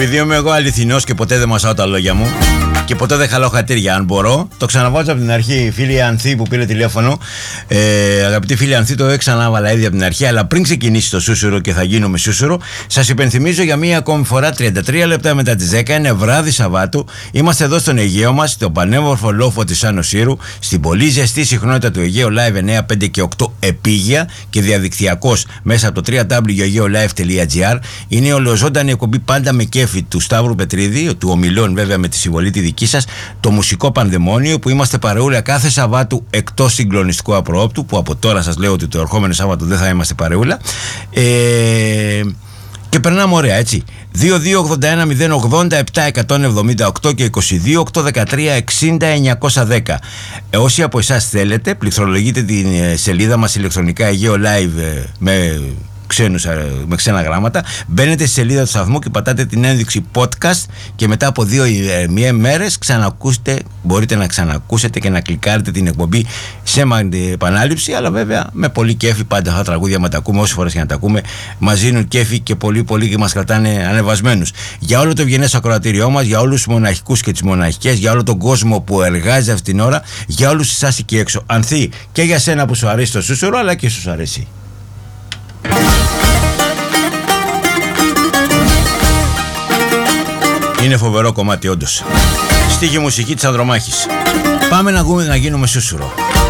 Επειδή είμαι εγώ αληθινός και ποτέ δεν μασάω τα λόγια μου και ποτέ δεν χαλάω χατήρια, αν μπορώ, το ξαναβάζω από την αρχή. Φίλη Ανθή που πήρε τηλέφωνο, αγαπητή φίλη Ανθή, το ξανάβαλα ήδη από την αρχή. Αλλά πριν ξεκινήσει το σούσουρο και θα γίνουμε σούσουρο, σας υπενθυμίζω για μία ακόμη φορά, 33 λεπτά μετά τις 10, είναι βράδυ Σαββάτου. Είμαστε εδώ στον Αιγαίο μας, στο πανέμορφο λόφο της Άνω Σύρου, στην πολύ ζεστή συχνότητα του Αιγαίου Live 9, 5 και 8 επίγεια και διαδικτυακός μέσα από το www.aegeolive.gr. Είναι ολοζώντανη εκπομπή πάντα με κέφι του Σταύρου Πετρίδη, του ομιλών βέβαια με τη συμβολή τη δική σας, το μουσικό πανδαιμόνιο που είμαστε παρεούλα κάθε Σαββάτου εκτός συγκλονιστικού απροόπτου, που από τώρα σας λέω ότι το ερχόμενο Σάββατο δεν θα είμαστε παρεούλα. Και περνάμε ωραία, έτσι. 2281-087-178 και 22-813-60-910. Όσοι από εσάς θέλετε, πληκτρολογείτε την σελίδα μας ηλεκτρονικά Αιγαίο Live με ξένα γράμματα. Μπαίνετε στη σελίδα του σταθμού και πατάτε την ένδειξη podcast και μετά από 2 μέρες μπορείτε να ξανακούσετε και να κλικάρετε την εκπομπή σε επανάληψη, αλλά βέβαια με πολύ κέφι. Πάντα αυτά τα τραγούδια μα τα ακούμε όσες φορές και να τα ακούμε, μας δίνουν κέφι και πολύ πολύ και μας κρατάνε ανεβασμένους. Για όλο το ευγενές ακροατήριό μας, για όλους τους μοναχικούς και τις μοναχικές, για όλο τον κόσμο που εργάζεται αυτήν την ώρα, για όλους εσάς εκεί έξω. Ανθή, και για σένα που σου αρέσει το σούσουρο, αλλά και σου αρέσει. Είναι φοβερό κομμάτι όντως. Στίχη μουσική της Ανδρομάχης. Πάμε να γίνουμε σούσουρο.